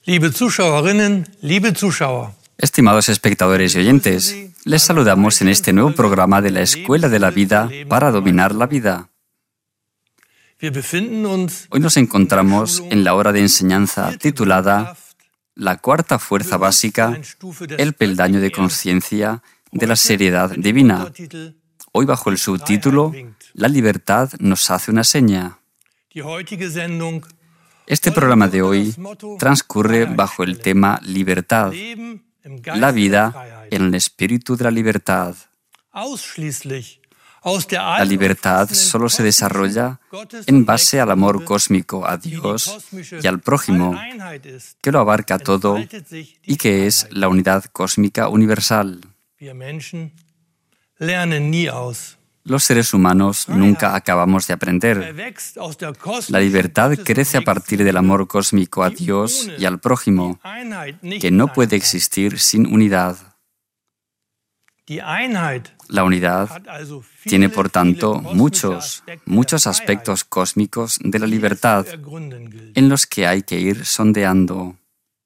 Liebe Zuschauerinnen, liebe Zuschauer. Estimados espectadores y oyentes, les saludamos en este nuevo programa de la Escuela de la Vida para dominar la vida. Hoy nos encontramos en la hora de enseñanza titulada La cuarta fuerza básica, el peldaño de conciencia de la seriedad divina. Hoy bajo el subtítulo La libertad nos hace una seña. Este programa de hoy transcurre bajo el tema libertad, la vida en el espíritu de la libertad. La libertad solo se desarrolla en base al amor cósmico a Dios y al prójimo, que lo abarca todo y que es la unidad cósmica universal. Los seres humanos nunca acabamos de aprender. La libertad crece a partir del amor cósmico a Dios y al prójimo, que no puede existir sin unidad. La unidad tiene, por tanto, muchos aspectos cósmicos de la libertad en los que hay que ir sondeando.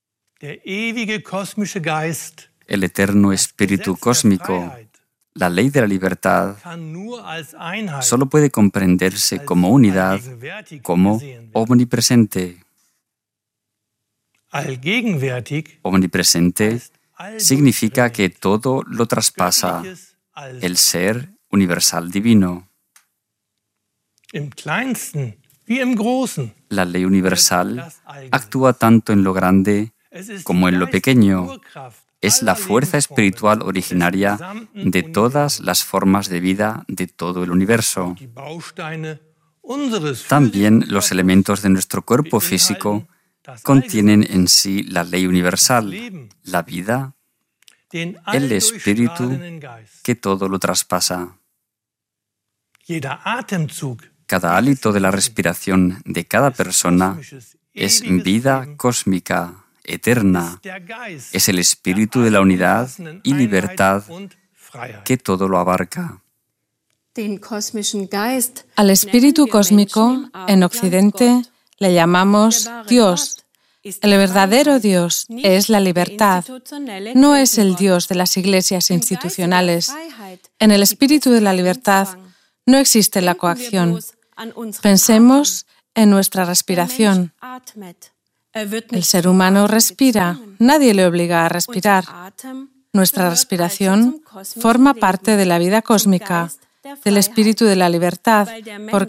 El eterno espíritu cósmico, la ley de la libertad, solo puede comprenderse como unidad, como omnipresente. Omnipresente significa que todo lo traspasa, el ser universal divino. La ley universal actúa tanto en lo grande como en lo pequeño. Es la fuerza espiritual originaria de todas las formas de vida de todo el universo. También los elementos de nuestro cuerpo físico contienen en sí la ley universal, la vida, el espíritu que todo lo traspasa. Cada hálito de la respiración de cada persona es vida cósmica, eterna. Es el espíritu de la unidad y libertad que todo lo abarca. Al espíritu cósmico, en Occidente, le llamamos Dios. El verdadero Dios es la libertad. No es el Dios de las iglesias institucionales. En el espíritu de la libertad no existe la coacción. Pensemos en nuestra respiración. El ser humano respira. Nadie le obliga a respirar. Nuestra respiración forma parte de la vida cósmica, del espíritu de la libertad,